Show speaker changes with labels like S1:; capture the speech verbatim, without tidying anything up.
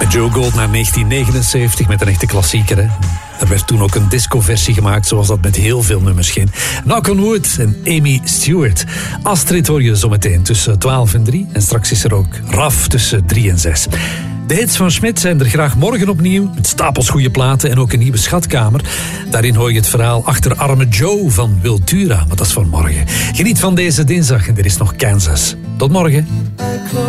S1: Joe Gold naar negentien negenenzeventig met een echte klassieker. Hè? Er werd toen ook een discoversie gemaakt, zoals dat met heel veel nummers ging. Knock on Wood en Amy Stewart. Astrid hoor je zometeen tussen twaalf en drie. En straks is er ook Raf tussen drie en zes. De hits van Schmidt zijn er graag morgen opnieuw. Met stapels goede platen en ook een nieuwe schatkamer. Daarin hoor je het verhaal achter Arme Joe van Wiltura. Maar dat is van morgen. Geniet van deze dinsdag en er is nog Kansas. Tot morgen.